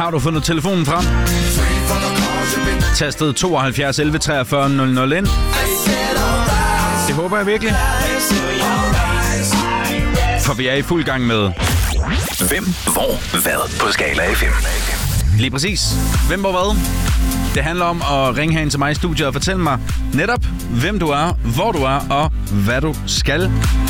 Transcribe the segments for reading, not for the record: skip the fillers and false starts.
Har du fundet telefonen frem? Tastet 72 11 43 00 ind. Det håber jeg virkelig. For vi er i fuld gang med Hvem, hvor, hvad på Skala FM. lige præcis. Hvem, hvor, hvad? Det handler om at ringe herind til mig i studiet og fortælle mig netop, hvem du er, hvor du er og hvad du skal.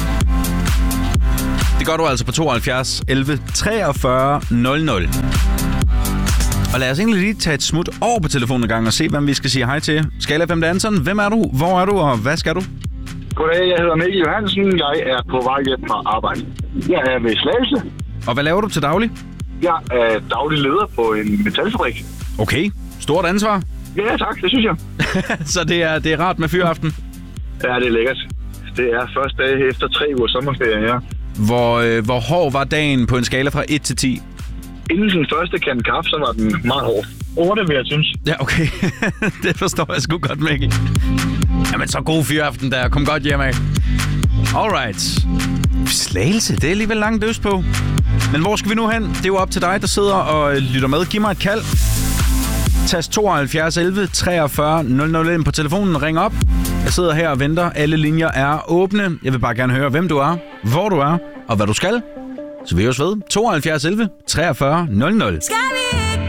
Det gør du altså på 72 11 43 00. Og lad os egentlig lige tage et smut over på telefonen en gang og se, hvem vi skal sige hej til. Skala FM, det er Anton. Hvem er du? Hvor er du? Og hvad skal du? Goddag, jeg hedder Mikkel Johansen. Jeg er på vej hjem fra arbejde. Jeg er ved Slagelse. Og hvad laver du til daglig? Jeg er daglig leder på en metalfabrik. Okay, stort ansvar. Ja, tak. Det synes jeg. Så det er rart med fyraften. Ja, det er lækkert. Det er første dag efter 3 uger sommerferie, ja. Hvor hård var dagen på en skala fra 1 til 10? Inden den første kande kaffe, så var den meget hård. 8, vil jeg synes. Ja, okay. Det forstår jeg sgu godt, Mikkel. Jamen, så god fyraften der. Kom godt hjem af. Alright. Slagelse, det er alligevel langt øst på. Men hvor skal vi nu hen? Det er jo op til dig, der sidder og lytter med. Giv mig et kald. Tast 72 11 43 00 ind på telefonen. Ring op. Jeg sidder her og venter. Alle linjer er åbne. Jeg vil bare gerne høre, hvem du er, hvor du er og hvad du skal. Så vi høres ved. 72 11 43 00. Skal vi ikke